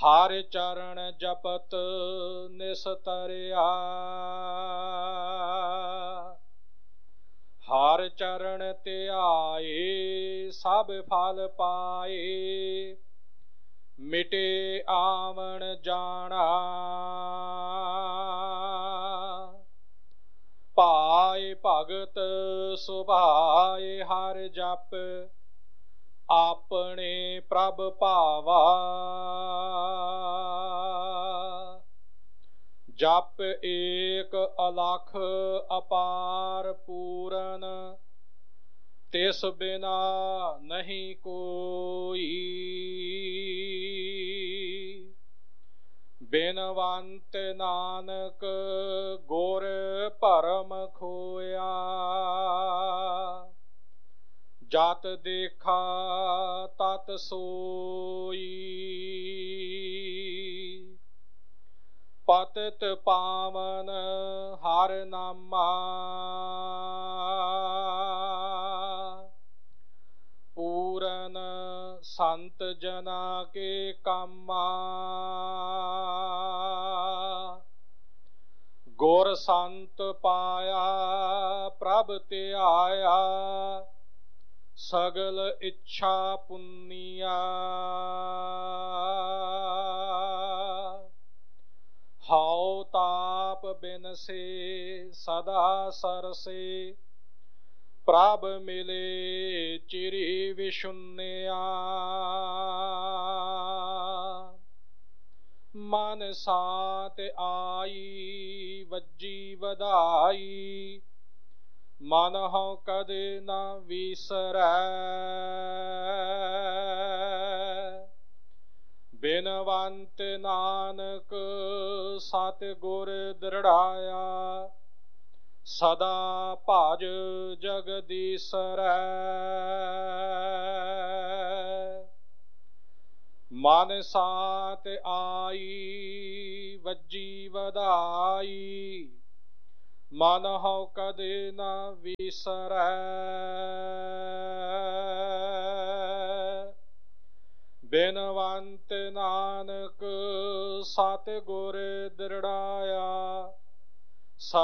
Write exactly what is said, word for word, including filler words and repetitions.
ਹਰ ਚਰਨ ਜਪਤ ਨਿਸਤਰਿਆ, ਹਰ ਚਰਨ ਧਿਆਏ ਸਭ ਫਲ ਪਾਏ, ਮਿਟੇ ਆਵਣ ਜਾਣਾ। ਪਾਏ ਭਗਤ ਸੁਭਾਏ ਹਰ ਜਪ, ਆਪਣੇ ਪ੍ਰਭ ਭਾਵਾ। ਜਪ ਏਕ ਅਲਖ ਅਪਾਰ ਪੂਰਨ, ਤਿਸ ਬਿਨਾ ਨਹੀਂ ਕੋਈ। ਬਿਨਵੰਤ ਨਾਨਕ ਗੁਰ ਭਰਮ ਖੋਇਆ, ਜਤ ਦੇਖਾ ਤਤ ਸੋਈ। ਪਤਿਤ ਪਾਵਨ ਹਰ ਨਾਮਾ, ਪੂਰਨ ਸੰਤ ਜਨਾ ਕੇ ਕਾਮਾ। ਗੁਰ ਸੰਤ ਪਾਇਆ ਪ੍ਰਭ ਧਿਆਇਆ, ਸਗਲ ਇੱਛਾ ਪੁੰਨੀਆ। ਹਉ ਤਾਪ ਬਿਨਸੇ ਸਦਾ ਸਰਸੇ, ਪ੍ਰਭ ਮਿਲੇ ਚਿਰੀ ਵਿਸ਼ੁੰਨਿਆ। ਮਨ ਸਾਤ ਆਈ ਵੱਜੀ ਵਧਾਈ, ਮਨ ਹਉ ਕਦੇ ਨਾ ਵਿਸਰੈ। ਬਿਨਵੰਤ ਨਾਨਕ ਸਤਿਗੁਰ ਦ੍ਰਿੜਾਇਆ, ਸਦਾ ਭਜ ਜਗਦੀਸਰੈ। ਮਨ ਸਾਤ ਆਈ ਵੱਜੀ ਵਧਾਈ, ਮਨ ਹਉ ਕਦੇ ਨਾ ਵਿਸਰੈ। ਬਿਨਵੰਤ ਨਾਨਕ ਸਤਿਗੁਰ ਦ੍ਰਿੜਾਇਆ,